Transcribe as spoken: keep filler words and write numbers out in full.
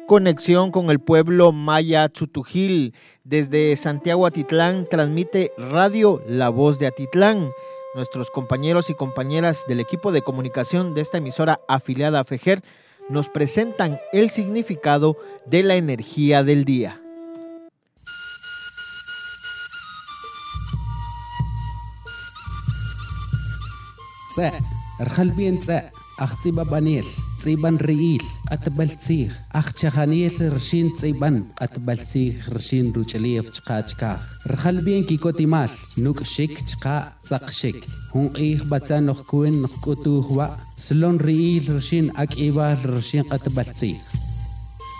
conexión con el pueblo maya Tzutujil. Desde Santiago Atitlán transmite Radio La Voz de Atitlán. Nuestros compañeros y compañeras del equipo de comunicación de esta emisora afiliada a FEJER nos presentan el significado de la energía del día. أختبا بانيل تيبان رييل أتبلتسيخ أخشخانيل رشين تيبان أتبلتسيخ رشين روشليف تشقا تشقا رخل بين كيكو تيمال نوك شيك تشقا ساق شيك هون إيخ باتان نخكوين نخكوتوه وا سلون رييل رشين أك إيبال رشين أتبلتسيخ